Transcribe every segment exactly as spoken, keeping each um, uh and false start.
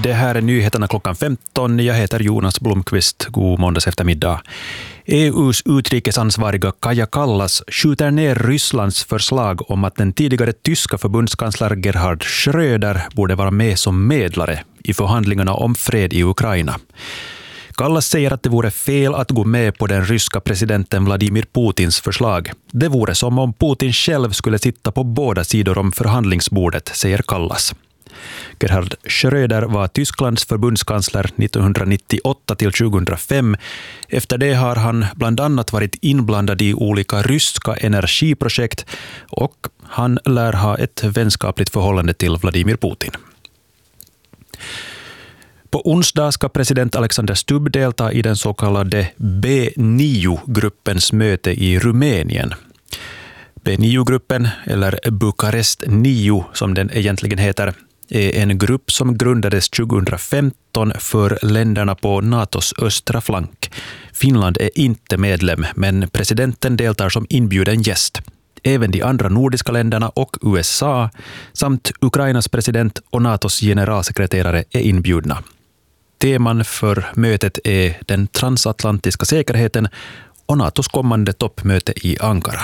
Det här är nyheterna klockan femton. Jag heter Jonas Blomqvist. God måndags eftermiddag. E U:s utrikesansvariga Kaja Kallas skjuter ner Rysslands förslag om att den tidigare tyska förbundskansler Gerhard Schröder borde vara med som medlare i förhandlingarna om fred i Ukraina. Kallas säger att det vore fel att gå med på den ryska presidenten Vladimir Putins förslag. Det vore som om Putin själv skulle sitta på båda sidor om förhandlingsbordet, säger Kallas. Gerhard Schröder var Tysklands förbundskansler nittonhundranittioåtta till tjugohundrafem. Efter det har han bland annat varit inblandad i olika ryska energiprojekt och han lär ha ett vänskapligt förhållande till Vladimir Putin. På onsdag ska president Alexander Stubb delta i den så kallade B nio-gruppens möte i Rumänien. B nio-gruppen, eller Bukarest nio som den egentligen heter, är en grupp som grundades tjugohundrafemton för länderna på NATOs östra flank. Finland är inte medlem, men presidenten deltar som inbjuden gäst. Även de andra nordiska länderna och U S A samt Ukrainas president och NATOs generalsekreterare är inbjudna. Teman för mötet är den transatlantiska säkerheten och NATOs kommande toppmöte i Ankara.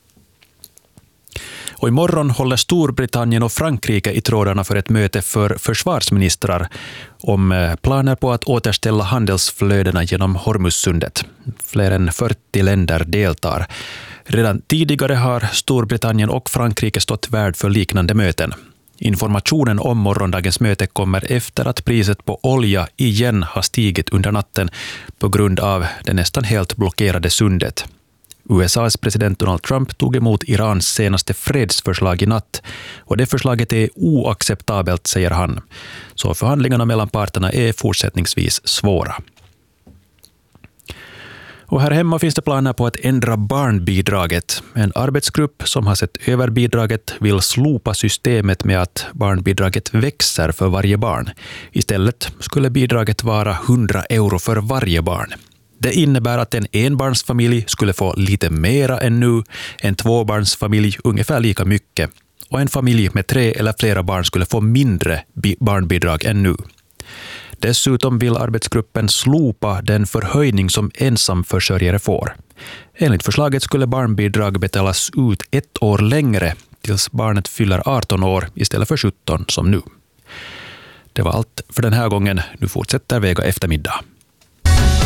Och imorgon håller Storbritannien och Frankrike i trådarna för ett möte för försvarsministrar om planer på att återställa handelsflödena genom Hormuzsundet. Fler än fyrtio länder deltar. Redan tidigare har Storbritannien och Frankrike stått värd för liknande möten. Informationen om morgondagens möte kommer efter att priset på olja igen har stigit under natten på grund av det nästan helt blockerade sundet. U S A:s president Donald Trump tog emot Irans senaste fredsförslag i natt och det förslaget är oacceptabelt, säger han. Så förhandlingarna mellan parterna är fortsättningsvis svåra. Och här hemma finns det planer på att ändra barnbidraget. En arbetsgrupp som har sett över bidraget vill slopa systemet med att barnbidraget växer för varje barn. Istället skulle bidraget vara hundra euro för varje barn. Det innebär att en enbarnsfamilj skulle få lite mera än nu, en tvåbarnsfamilj ungefär lika mycket och en familj med tre eller flera barn skulle få mindre barnbidrag än nu. Dessutom vill arbetsgruppen slopa den förhöjning som ensamförsörjare får. Enligt förslaget skulle barnbidrag betalas ut ett år längre tills barnet fyller arton år istället för sjutton som nu. Det var allt för den här gången. Nu fortsätter Vega eftermiddag.